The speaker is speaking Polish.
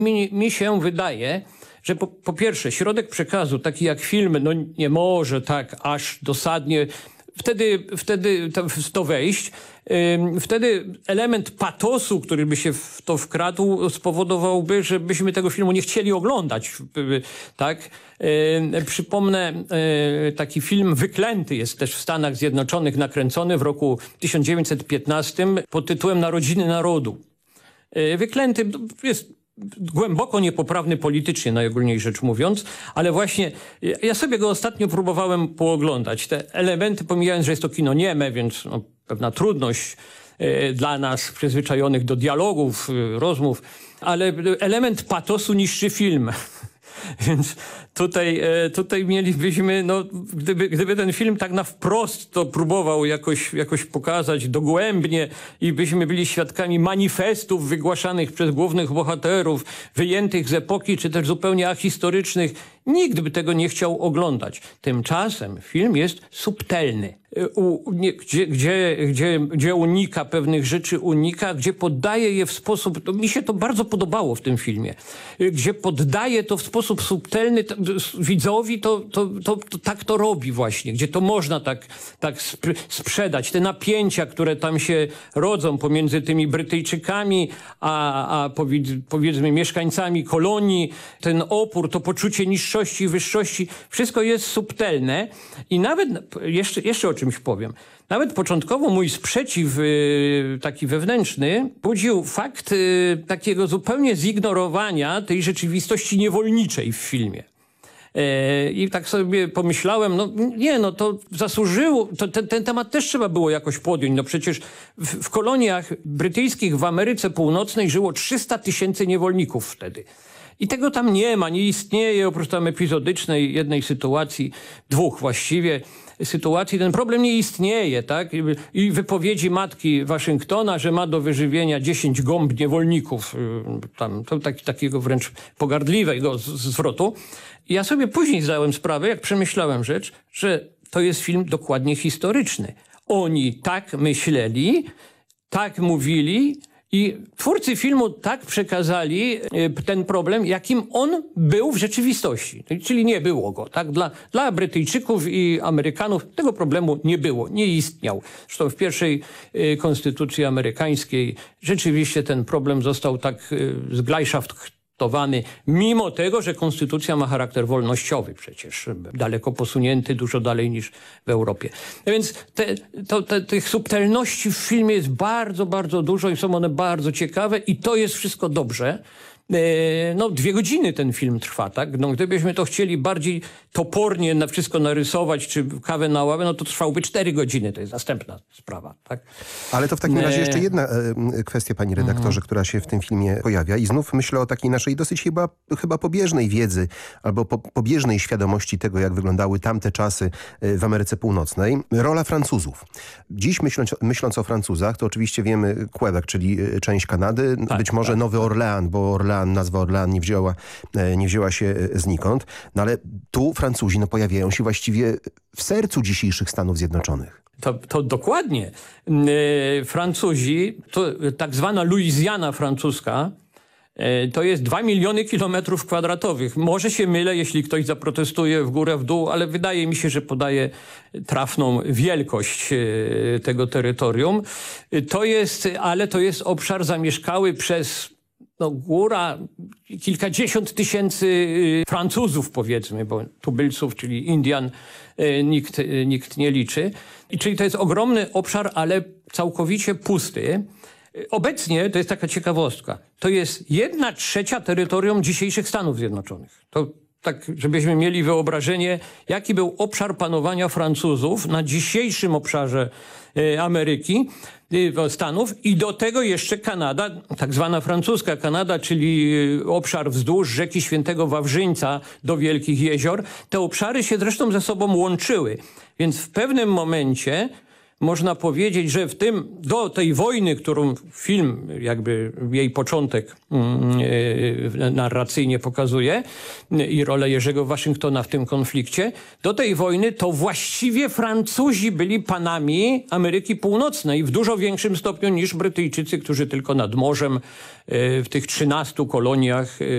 Mi się wydaje, że po pierwsze środek przekazu, taki jak filmy, no nie może tak aż dosadnie wtedy to wejść. Wtedy element patosu, który by się w to wkradł, spowodowałby, żebyśmy tego filmu nie chcieli oglądać. Tak? Przypomnę, taki film Wyklęty jest też w Stanach Zjednoczonych nakręcony w roku 1915 pod tytułem Narodziny Narodu. Wyklęty jest głęboko niepoprawny politycznie, najogólniej rzecz mówiąc, ale właśnie ja sobie go ostatnio próbowałem pooglądać. Te elementy, pomijając, że jest to kino nieme, więc no, pewna trudność dla nas przyzwyczajonych do dialogów, rozmów, ale element patosu niszczy film. Więc tutaj mielibyśmy, no, gdyby ten film tak na wprost to próbował jakoś pokazać dogłębnie i byśmy byli świadkami manifestów wygłaszanych przez głównych bohaterów, wyjętych z epoki, czy też zupełnie ahistorycznych, nikt by tego nie chciał oglądać. Tymczasem film jest subtelny. Gdzie unika pewnych rzeczy, gdzie poddaje je w sposób, mi się to bardzo podobało w tym filmie, gdzie poddaje to w sposób subtelny widzowi, to tak to robi właśnie, gdzie to można tak sprzedać. Te napięcia, które tam się rodzą pomiędzy tymi Brytyjczykami, a powiedzmy mieszkańcami kolonii, ten opór, to poczucie niższości i wyższości, wszystko jest subtelne i nawet jeszcze o czymś powiem. Nawet początkowo mój sprzeciw taki wewnętrzny budził fakt takiego zupełnie zignorowania tej rzeczywistości niewolniczej w filmie. I tak sobie pomyślałem, to zasłużyło, ten temat też trzeba było jakoś podjąć. No przecież w koloniach brytyjskich w Ameryce Północnej żyło 300 000 niewolników wtedy. I tego tam nie istnieje, oprócz tam epizodycznej jednej sytuacji, dwóch właściwie sytuacji, ten problem nie istnieje, tak? I wypowiedzi matki Waszyngtona, że ma do wyżywienia 10 gąb niewolników, takiego wręcz pogardliwego zwrotu. I ja sobie później zdałem sprawę, jak przemyślałem rzecz, że to jest film dokładnie historyczny. Oni tak myśleli, tak mówili, i twórcy filmu tak przekazali ten problem, jakim on był w rzeczywistości. Czyli nie było go. Tak? Dla Brytyjczyków i Amerykanów tego problemu nie było, nie istniał. Zresztą w pierwszej konstytucji amerykańskiej rzeczywiście ten problem został tak zglajschaftowany, mimo tego, że konstytucja ma charakter wolnościowy przecież, daleko posunięty, dużo dalej niż w Europie. Więc tych subtelności w filmie jest bardzo, bardzo dużo i są one bardzo ciekawe i to jest wszystko dobrze. 2 godziny ten film trwa, tak? Gdybyśmy to chcieli bardziej topornie na wszystko narysować, czy kawę na ławę, to trwałby 4 godziny. To jest następna sprawa, tak? Ale to w takim razie jeszcze jedna kwestia, panie redaktorze, która się w tym filmie pojawia. I znów myślę o takiej naszej dosyć chyba pobieżnej wiedzy albo pobieżnej świadomości tego, jak wyglądały tamte czasy w Ameryce Północnej. Rola Francuzów. Dziś myśląc o Francuzach, to oczywiście wiemy Quebec, czyli część Kanady, być może Nowy Orlean, bo nazwa Orlean nie wzięła się znikąd. No ale tu Francuzi pojawiają się właściwie w sercu dzisiejszych Stanów Zjednoczonych. To dokładnie. Francuzi, to tak zwana Luizjana francuska, to jest 2 miliony kilometrów kwadratowych. Może się mylę, jeśli ktoś zaprotestuje w górę, w dół, ale wydaje mi się, że podaje trafną wielkość tego terytorium. To jest obszar zamieszkały przez góra kilkadziesiąt tysięcy Francuzów, powiedzmy, bo tubylców, czyli Indian, nikt nie liczy. Czyli to jest ogromny obszar, ale całkowicie pusty. Obecnie, to jest taka ciekawostka, to jest 1/3 terytorium dzisiejszych Stanów Zjednoczonych. To tak, żebyśmy mieli wyobrażenie, jaki był obszar panowania Francuzów na dzisiejszym obszarze Ameryki, Stanów i do tego jeszcze Kanada, tak zwana francuska Kanada, czyli obszar wzdłuż rzeki Świętego Wawrzyńca do Wielkich Jezior. Te obszary się zresztą ze sobą łączyły, więc w pewnym momencie można powiedzieć, że do tej wojny, którą film, jakby jej początek narracyjnie pokazuje i rolę Jerzego Waszyngtona w tym konflikcie, do tej wojny to właściwie Francuzi byli panami Ameryki Północnej w dużo większym stopniu niż Brytyjczycy, którzy tylko nad morzem w tych 13 koloniach